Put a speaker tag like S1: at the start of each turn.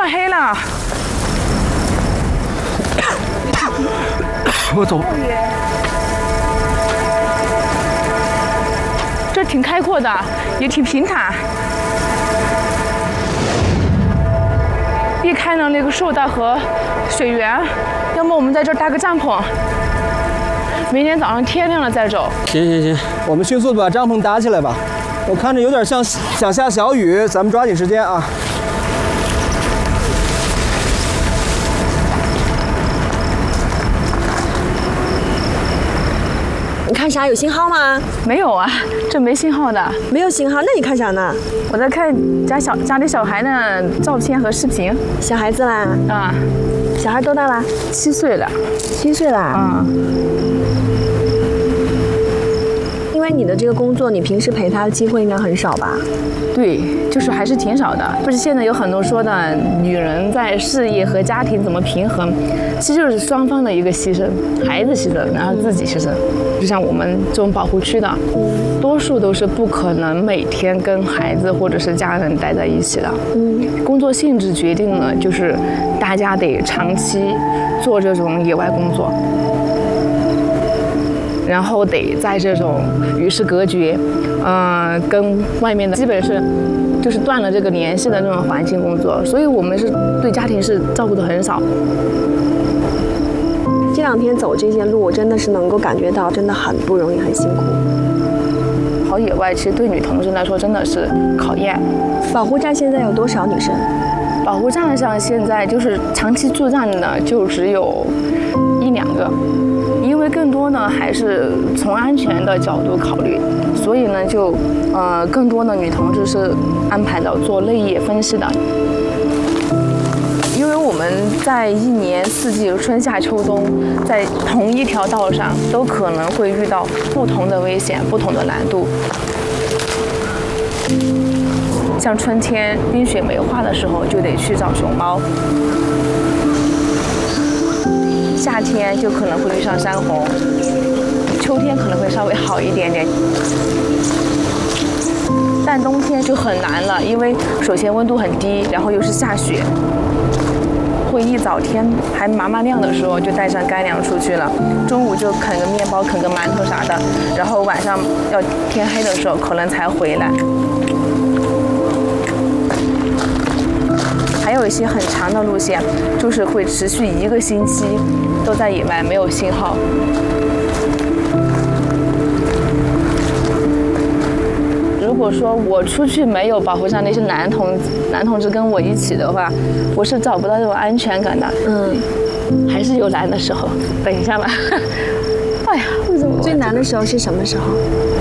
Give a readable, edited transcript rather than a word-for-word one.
S1: 快黑了。
S2: 我走。
S1: 这挺开阔的，也挺平坦。避开了那个树袋和水源，要么我们在这儿搭个帐篷，明天早上天亮了再走。
S2: 行，我们迅速的把帐篷搭起来吧。我看着有点像想下小雨，咱们抓紧时间啊。
S3: 你看啥？有信号吗？
S1: 没有啊，这没信号的。
S3: 没有信号，那你看啥呢？
S1: 我在看家里小孩的照片和视频。
S3: 小孩子啦？
S1: 啊，
S3: 小孩多大啦
S1: 7岁了。
S3: 7岁啦？因为你的这个工作，你平时陪他的机会应该很少吧？
S1: 对，就是还是挺少的。不是现在有很多说的，女人在事业和家庭怎么平衡，其实就是双方的一个牺牲，孩子牺牲，然后自己牺牲。就像我们这种保护区的，多数都是不可能每天跟孩子或者是家人待在一起的。工作性质决定了，就是大家得长期做这种野外工作。然后得在这种与世隔绝，跟外面的基本是就是断了这个联系的这种环境工作，所以我们是对家庭是照顾的很少。
S3: 这2天走这些路，我真的是能够感觉到，真的很不容易，很辛苦。
S1: 跑野外其实对女同志来说真的是考验。
S3: 保护站现在有多少女生？
S1: 保护站上现在就是长期驻站的就只有1、2个。因为更多呢还是从安全的角度考虑，所以呢就更多的女同志是安排到做泪液分析的。因为我们在1年4季春夏秋冬，在同一条道上都可能会遇到不同的危险、不同的难度。像春天冰雪没化的时候，就得去找熊猫。夏天就可能会遇上山洪，秋天可能会稍微好一点点，但冬天就很难了，因为首先温度很低，然后又是下雪，会一早天还麻麻亮的时候就带上干粮出去了，中午就啃个面包、啃个馒头啥的，然后晚上要天黑的时候可能才回来。还有一些很长的路线，就是会持续1个星期都在野外，没有信号。如果说我出去没有保护上那些男同志跟我一起的话，我是找不到这种安全感的。还是有难的时候。等一下吧。哎呀，为什么
S3: 最难的时候是什么时候？